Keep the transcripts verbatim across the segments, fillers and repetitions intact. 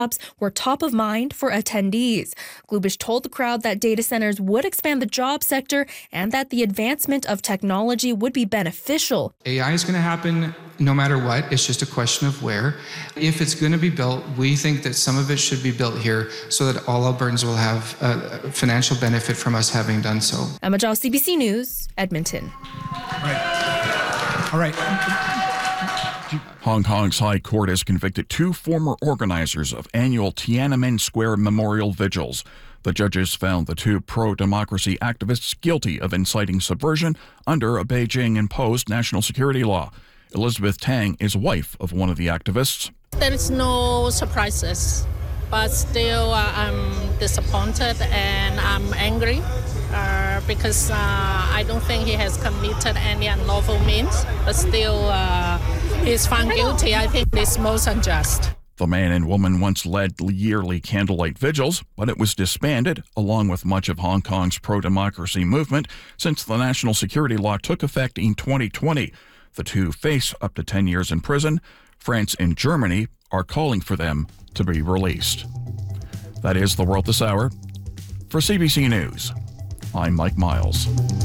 were top of mind for attendees. Glubish told the crowd that data centers would expand the job sector and that the advancement of technology would be beneficial. A I is going to happen no matter what. It's just a question of where. If it's going to be built, we think that some of it should be built here so that all Albertans will have a financial benefit from us having done so. Emma Zhao, C B C News, Edmonton. All right. All right. Hong Kong's High Court has convicted two former organizers of annual Tiananmen Square memorial vigils. The judges found the two pro-democracy activists guilty of inciting subversion under a Beijing-imposed national security law. Elizabeth Tang is wife of one of the activists. There is no surprises, but still uh, I'm disappointed and I'm angry. Uh, because uh, I don't think he has committed any unlawful means, but still uh, he's found guilty. I think it's most unjust. The man and woman once led yearly candlelight vigils, but it was disbanded, along with much of Hong Kong's pro-democracy movement, since the national security law took effect in twenty twenty. The two face up to ten years in prison. France and Germany are calling for them to be released. That is the world this hour. For C B C News, I'm Mike Miles.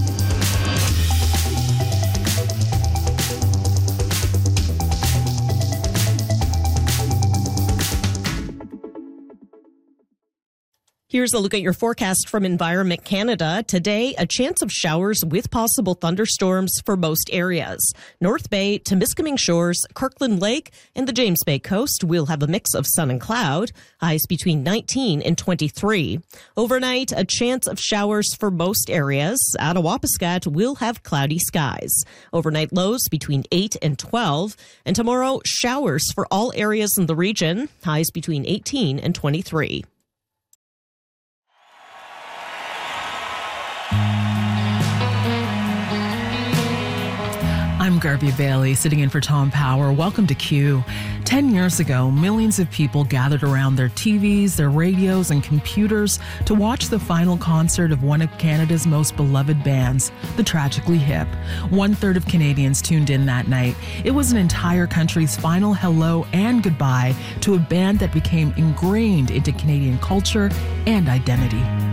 Here's a look at your forecast from Environment Canada. Today, a chance of showers with possible thunderstorms for most areas. North Bay, Temiskaming Shores, Kirkland Lake, and the James Bay coast will have a mix of sun and cloud. Highs between nineteen and twenty-three. Overnight, a chance of showers for most areas. Attawapiskat will have cloudy skies. Overnight lows between eight and twelve. And tomorrow, showers for all areas in the region. Highs between eighteen and twenty-three. I'm Garvey Bailey, sitting in for Tom Power. Welcome to Q. Ten years ago, millions of people gathered around their T Vs, their radios, and computers to watch the final concert of one of Canada's most beloved bands, the Tragically Hip. One third of Canadians tuned in that night. It was an entire country's final hello and goodbye to a band that became ingrained into Canadian culture and identity.